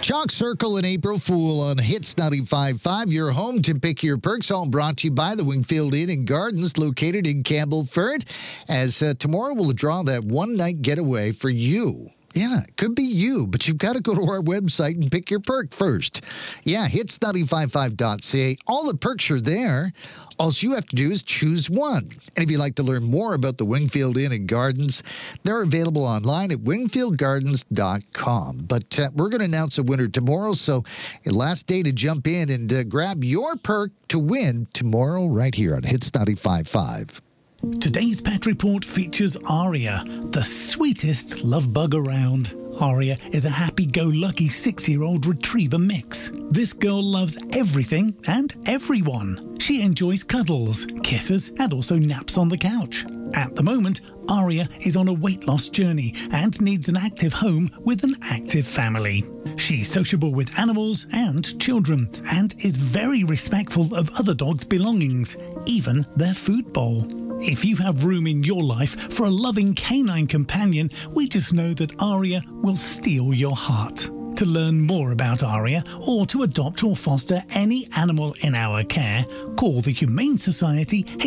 Chalk Circle and April Fool on Hits 95.5. Your home to pick your perks, all brought to you by the Wingfield Inn and Gardens, located in Campbellford. As tomorrow we'll draw that one-night getaway for you. Yeah, it could be you, but you've got to go to our website and pick your perk first. Yeah, hits955.ca. All the perks are there. All you have to do is choose one. And if you'd like to learn more about the Wingfield Inn and Gardens, they're available online at wingfieldgardens.com. But we're going to announce a winner tomorrow, so last day to jump in and grab your perk to win tomorrow right here on Hits 95.5. Today's Pet Report features Aria, the sweetest love bug around. Aria is a happy-go-lucky 6-year-old retriever mix. This girl loves everything and everyone. She enjoys cuddles, kisses, and also naps on the couch. At the moment, Aria is on a weight loss journey and needs an active home with an active family. She's sociable with animals and children and is very respectful of other dogs' belongings, even their food bowl. If you have room in your life for a loving canine companion, we just know that Aria will steal your heart. To learn more about Aria or to adopt or foster any animal in our care, call the Humane Society